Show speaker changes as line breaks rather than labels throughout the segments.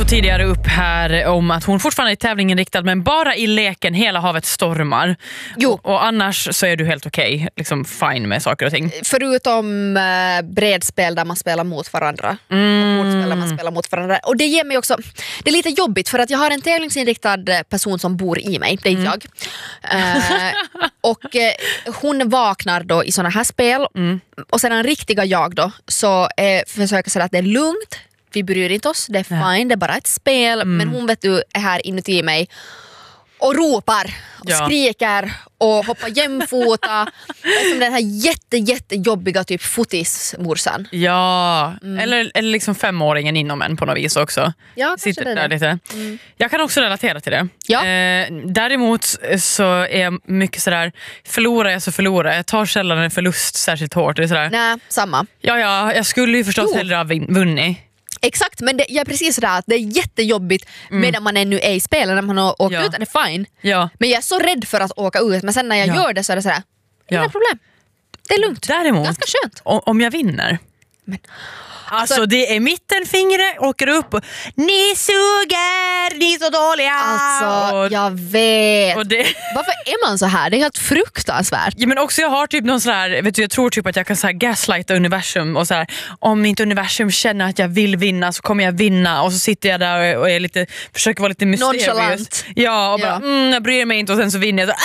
tidigare upp här om att hon fortfarande är tävlinginriktad, men bara i leken hela havet stormar.
Jo.
Och annars så är du helt okej, liksom fine med saker och ting.
Förutom bredspel där man spelar mot varandra. Bordspel där man spelar mot varandra. Och det ger mig också, det är lite jobbigt för att jag har en tävlingsinriktad person som bor i mig, det är jag. Och hon vaknar då i såna här spel. Och sen den riktiga jag då så försöker säga att det är lugnt. Vi bryr inte oss, det är fine, det är bara ett spel. Men hon vet du är här inuti mig och ropar och skriker och hoppar jämfota. Som den här jättejobbiga typ fotismorsan.
Ja, eller liksom 5-åringen inom en på något vis också.
Ja,
sitter
det
där lite. Jag kan också relatera till det.
Ja.
Däremot så är jag mycket sådär, förlorar jag så förlorar jag. tar sällan en förlust särskilt hårt. Det är sådär.
Nej, samma.
Ja, jag skulle ju förstås hellre ha vunnit.
Exakt, men jag är precis sådär att det är jättejobbigt medan man ännu är i spelet. När man har åkt ut, är det fine.
Ja.
Men jag är så rädd för att åka ut. Men sen när jag gör det så är det sådär, inga problem. Det är lugnt.
Däremot,
ganska skönt.
Om jag vinner.
Men,
alltså det är mittenfingret, åker upp och ni suger, ni är så dåliga.
Alltså, jag vet.
Och det...
Varför är man så här? Det är helt fruktansvärt.
Ja, men också jag har typ någon sån här, vet du, jag tror typ att jag kan så här gaslighta universum och så här, om inte universum känner att jag vill vinna så kommer jag vinna, och så sitter jag där och är lite, försöker vara lite mysterious.
Nonchalant.
Ja, och bara, jag bryr mig inte, och sen så vinner jag så,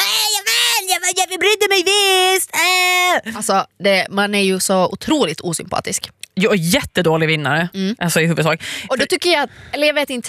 jag brydde mig visst.
Alltså, man är ju så otroligt osympatisk.
Jag är jättedålig vinnare, alltså i huvudsak.
Och då tycker jag, eller jag vet inte,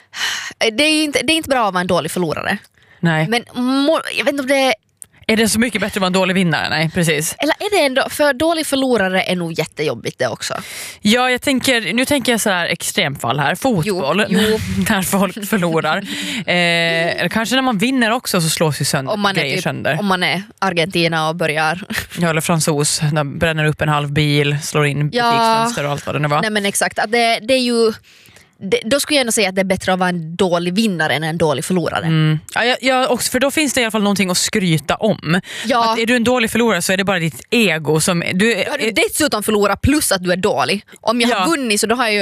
det är inte bra att vara en dålig förlorare.
Nej.
Men jag vet inte om det
är det så mycket bättre att vara en dålig vinnare? Nej, precis.
eller är det ändå, för dålig förlorare är nog jättejobbigt det också.
Ja, nu tänker jag så här extremfall här. Fotboll,
Jo.
när folk förlorar. Eller kanske när man vinner också så slås ju grejer sönder.
Om man är Argentina och börjar...
Ja, eller fransos, bränner upp en halv bil, slår in butiksfönster och allt vad det nu var.
Nej, men exakt, att det är ju... Då skulle jag ändå säga att det är bättre att vara en dålig vinnare än en dålig förlorare.
Ja, också, för då finns det i alla fall någonting att skryta om.
Ja.
Att är du en dålig förlorare så är det bara ditt ego som...
Du har dessutom förlorat plus att du är dålig. Om jag har vunnit så då har jag ju